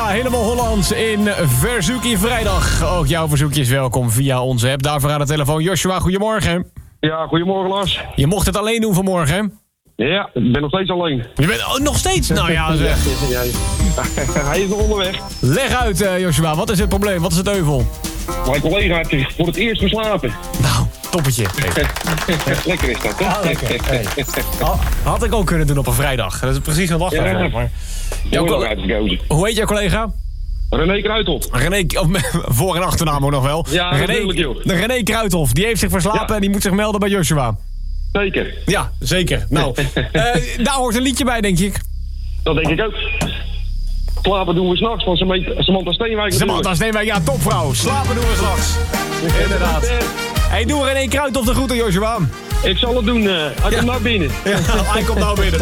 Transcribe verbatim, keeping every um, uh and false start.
helemaal Hollands in Verzoekie Vrijdag. Ook jouw verzoekje is welkom via onze app. Daarvoor aan de telefoon Joshua, goedemorgen. Ja, goedemorgen Lars. Je mocht het alleen doen vanmorgen, hè? Ja, ik ben nog steeds alleen. Je bent oh, nog steeds? Nou ja, zeg. Ja, ja. Hij is nog onderweg. Leg uit, uh, Joshua. Wat is het probleem? Wat is het euvel? Mijn collega heeft zich voor het eerst verslapen. Nou, toppetje. Hey. Lekker is dat, hè? Ah, lekker. Hey. Oh, had ik ook kunnen doen op een vrijdag. Dat is precies een dag. Ja, eigenlijk, maar... Jouw Mooi co- uitgekozen. Hoe heet jouw collega? René Kruithof. René, oh, voor- en achternaam ook nog wel. Ja, René, natuurlijk, joh. de René Kruithof. Die heeft zich verslapen Ja. en die moet zich melden bij Joshua. Zeker. Ja, zeker. Nou, uh, daar hoort een liedje bij, denk ik. Dat denk ik ook. Slapen doen we s'nachts van Samantha Samantha Steenwijk. Samantha Steenwijk, ja, topvrouw. Slapen doen we straks. Inderdaad. Hey, doe René Kruithof de groeten, Joshua. Ik zal het doen. Uh, hij Ja. komt nou binnen. Ja, hij komt nou binnen.